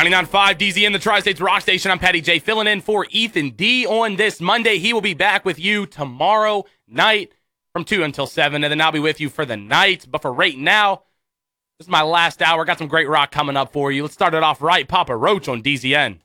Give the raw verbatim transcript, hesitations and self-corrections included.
ninety-nine point five D Z N, the Tri-States Rock Station. I'm Patty J, filling in for Ethan D on this Monday. He will be back with you tomorrow night from two until seven, and then I'll be with you for the night. But for right now, this is my last hour. Got some great rock coming up for you. Let's start it off right. Papa Roach on D Z N.